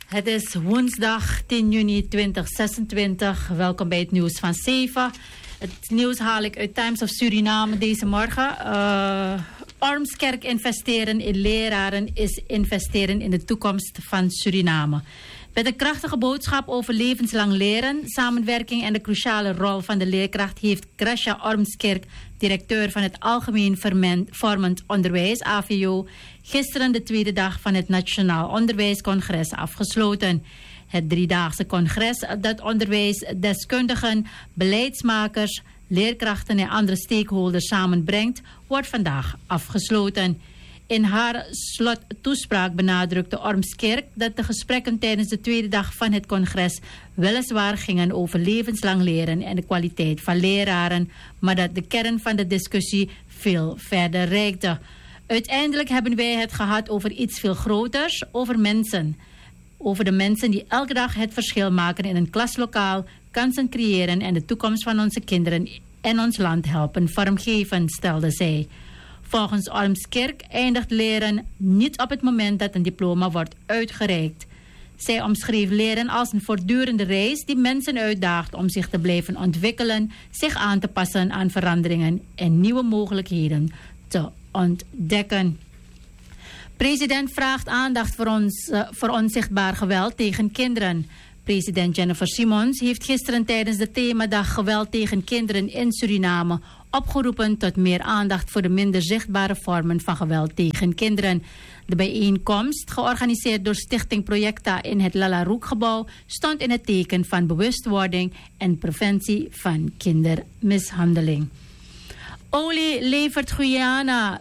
Het is woensdag 10 juni 2026. Welkom bij het nieuws van 7. Het nieuws haal ik uit Times of Suriname deze morgen. Ormskerk investeren in leraren is investeren in de toekomst van Suriname. Met een krachtige boodschap over levenslang leren, samenwerking en de cruciale rol van de leerkracht heeft Gracia Ormskerk, directeur van het Algemeen Vormend Onderwijs, AVO, gisteren de tweede dag van het Nationaal Onderwijscongres afgesloten. Het driedaagse congres dat onderwijsdeskundigen, beleidsmakers, leerkrachten en andere stakeholders samenbrengt, wordt vandaag afgesloten. In haar slottoespraak benadrukte Ormskerk dat de gesprekken tijdens de tweede dag van het congres weliswaar gingen over levenslang leren en de kwaliteit van leraren, maar dat de kern van de discussie veel verder reikte. Uiteindelijk hebben wij het gehad over iets veel groters, over mensen. Over de mensen die elke dag het verschil maken in een klaslokaal, kansen creëren en de toekomst van onze kinderen en ons land helpen vormgeven, stelde zij. Volgens Ormskerk eindigt leren niet op het moment dat een diploma wordt uitgereikt. Zij omschreef leren als een voortdurende reis die mensen uitdaagt om zich te blijven ontwikkelen, zich aan te passen aan veranderingen en nieuwe mogelijkheden te ontdekken. President vraagt aandacht voor onzichtbaar geweld tegen kinderen. President Jennifer Simons heeft gisteren tijdens de themadag geweld tegen kinderen in Suriname opgeroepen tot meer aandacht voor de minder zichtbare vormen van geweld tegen kinderen. De bijeenkomst, georganiseerd door Stichting Projecta in het Lalaroek-gebouw, stond in het teken van bewustwording en preventie van kindermishandeling. Olie levert Guyana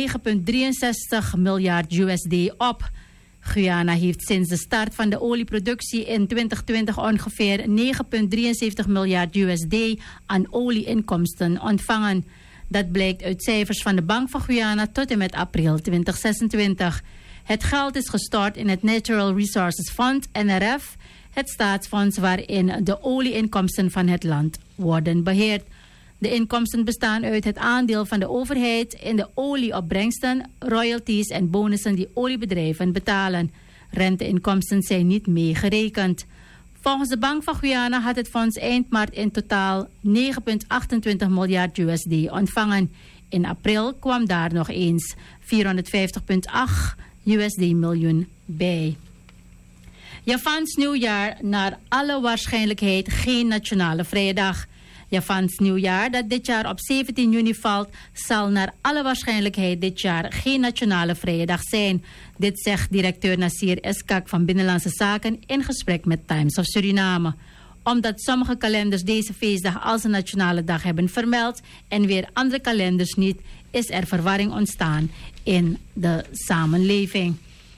9,63 miljard USD op. Guyana heeft sinds de start van de olieproductie in 2020 ongeveer 9,73 miljard USD aan olieinkomsten ontvangen. Dat blijkt uit cijfers van de Bank van Guyana tot en met april 2026. Het geld is gestort in het Natural Resources Fund, NRF, het staatsfonds waarin de olieinkomsten van het land worden beheerd. De inkomsten bestaan uit het aandeel van de overheid in de olieopbrengsten, royalties en bonussen die oliebedrijven betalen. Renteinkomsten zijn niet meegerekend. Volgens de Bank van Guyana had het fonds eind maart in totaal 9,28 miljard USD ontvangen. In april kwam daar nog eens 450,8 USD miljoen bij. Javans nieuwjaar naar alle waarschijnlijkheid geen nationale vrije dag. Javans nieuwjaar, dat dit jaar op 17 juni valt, zal naar alle waarschijnlijkheid dit jaar geen nationale vrije dag zijn. Dit zegt directeur Nasir Eskak van Binnenlandse Zaken in gesprek met Times of Suriname. Omdat sommige kalenders deze feestdag als een nationale dag hebben vermeld en weer andere kalenders niet, is er verwarring ontstaan in de samenleving.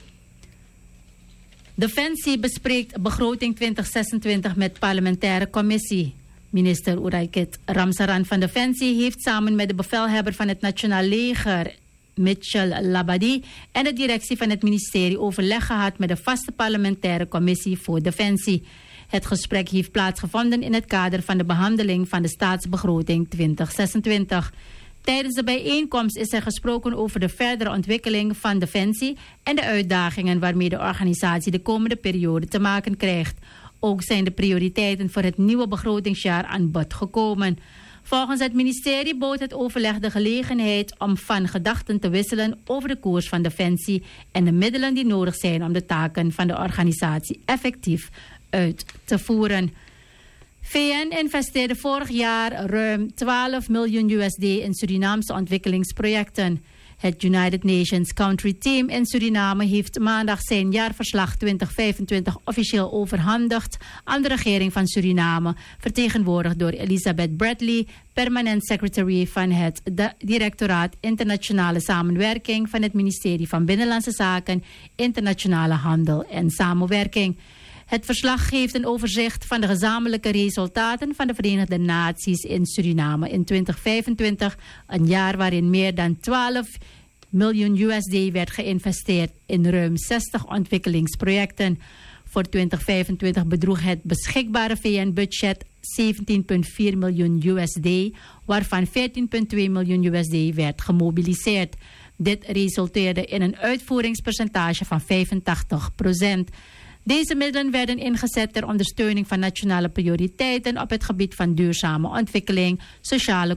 Defensie bespreekt begroting 2026 met parlementaire commissie. Minister Oeraikit Ramsaran van Defensie heeft samen met de bevelhebber van het Nationaal Leger, Mitchell Labadi, en de directie van het ministerie overleg gehad met de vaste parlementaire commissie voor Defensie. Het gesprek heeft plaatsgevonden in het kader van de behandeling van de staatsbegroting 2026. Tijdens de bijeenkomst is er gesproken over de verdere ontwikkeling van Defensie en de uitdagingen waarmee de organisatie de komende periode te maken krijgt. Ook zijn de prioriteiten voor het nieuwe begrotingsjaar aan bod gekomen. Volgens het ministerie bood het overleg de gelegenheid om van gedachten te wisselen over de koers van Defensie en de middelen die nodig zijn om de taken van de organisatie effectief uit te voeren. VN investeerde vorig jaar ruim 12 miljoen USD in Surinaamse ontwikkelingsprojecten. Het United Nations Country Team in Suriname heeft maandag zijn jaarverslag 2025 officieel overhandigd aan de regering van Suriname, vertegenwoordigd door Elizabeth Bradley, permanent secretary van het Directoraat Internationale Samenwerking van het ministerie van Binnenlandse Zaken, Internationale Handel en Samenwerking. Het verslag geeft een overzicht van de gezamenlijke resultaten van de Verenigde Naties in Suriname in 2025, een jaar waarin meer dan 12 miljoen USD werd geïnvesteerd in ruim 60 ontwikkelingsprojecten. Voor 2025 bedroeg het beschikbare VN-budget 17,4 miljoen USD, waarvan 14,2 miljoen USD werd gemobiliseerd. Dit resulteerde in een uitvoeringspercentage van 85%. Deze middelen werden ingezet ter ondersteuning van nationale prioriteiten op het gebied van duurzame ontwikkeling, sociale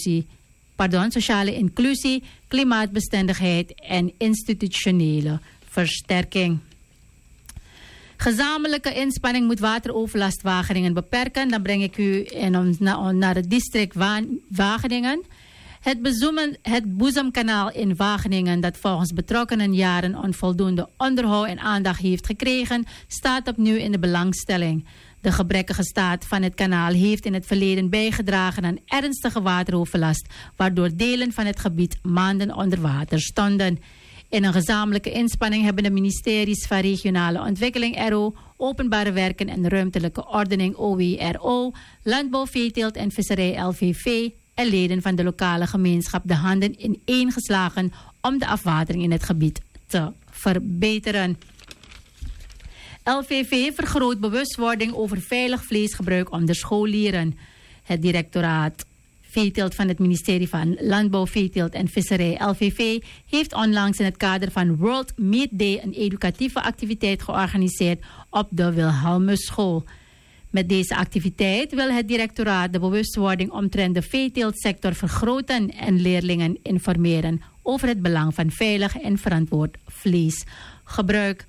inclusie, klimaatbestendigheid en institutionele versterking. Gezamenlijke inspanning moet wateroverlast Wageningen beperken. Dan breng ik u naar het district Wageningen. Het boezemkanaal in Wageningen, dat volgens betrokkenen jaren onvoldoende onderhoud en aandacht heeft gekregen, staat opnieuw in de belangstelling. De gebrekkige staat van het kanaal heeft in het verleden bijgedragen aan ernstige wateroverlast, waardoor delen van het gebied maanden onder water stonden. In een gezamenlijke inspanning hebben de ministeries van Regionale Ontwikkeling RO, Openbare Werken en Ruimtelijke Ordening OWRO, Landbouw, Veeteelt en Visserij LVV en leden van de lokale gemeenschap de handen ineengeslagen om de afwatering in het gebied te verbeteren. LVV vergroot bewustwording over veilig vleesgebruik onder scholieren. Het directoraat Veeteelt van het ministerie van Landbouw, Veeteelt en Visserij LVV heeft onlangs in het kader van World Meat Day een educatieve activiteit georganiseerd op de Wilhelmusschool. Met deze activiteit wil het directoraat de bewustwording omtrent de veeteeltsector vergroten en leerlingen informeren over het belang van veilig en verantwoord vleesgebruik.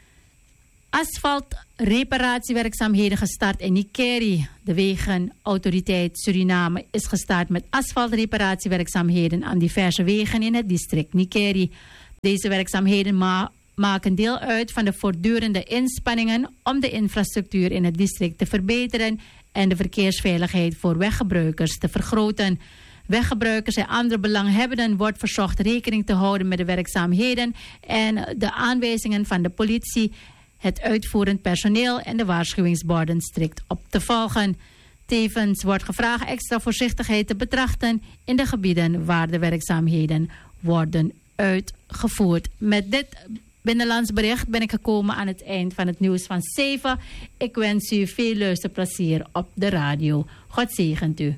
Asfaltreparatiewerkzaamheden gestart in Nikeri. De Wegenautoriteit Suriname is gestart met asfaltreparatiewerkzaamheden aan diverse wegen in het district Nikeri. Deze werkzaamheden maken deel uit van de voortdurende inspanningen om de infrastructuur in het district te verbeteren en de verkeersveiligheid voor weggebruikers te vergroten. Weggebruikers en andere belanghebbenden wordt verzocht rekening te houden met de werkzaamheden en de aanwijzingen van de politie, het uitvoerend personeel en de waarschuwingsborden strikt op te volgen. Tevens wordt gevraagd extra voorzichtigheid te betrachten in de gebieden waar de werkzaamheden worden uitgevoerd. Met dit binnenlands bericht ben ik gekomen aan het eind van het nieuws van 7. Ik wens u veel luisterplezier op de radio. God zegent u.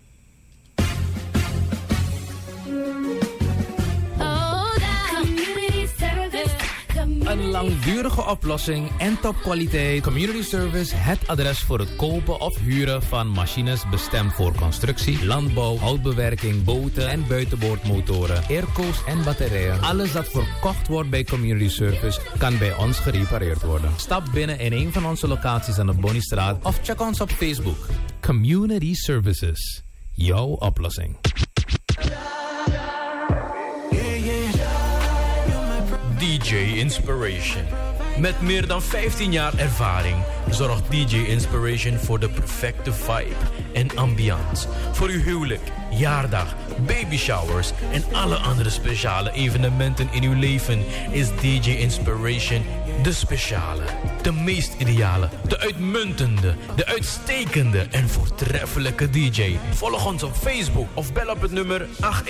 Een langdurige oplossing en topkwaliteit. Community Service, het adres voor het kopen of huren van machines bestemd voor constructie, landbouw, houtbewerking, boten en buitenboordmotoren, airco's en batterijen. Alles dat verkocht wordt bij Community Service kan bij ons gerepareerd worden. Stap binnen in een van onze locaties aan de Bonniestraat of check ons op Facebook. Community Services. Jouw oplossing. DJ Inspiration. Met meer dan 15 jaar ervaring zorgt DJ Inspiration voor de perfecte vibe en ambiance. Voor uw huwelijk, jaardag, baby showers en alle andere speciale evenementen in uw leven is DJ Inspiration de speciale, de meest ideale, de uitmuntende, de uitstekende en voortreffelijke DJ. Volg ons op Facebook of bel op het nummer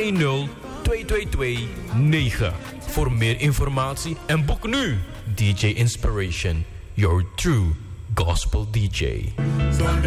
810-222-9 voor meer informatie en boek nu DJ Inspiration, your true gospel DJ.